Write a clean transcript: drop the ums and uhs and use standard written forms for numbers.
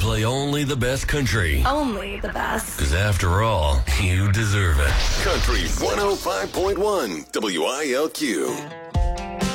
play only the best country. Only the best. Because after all, you deserve it. Country 105.1 WILQ.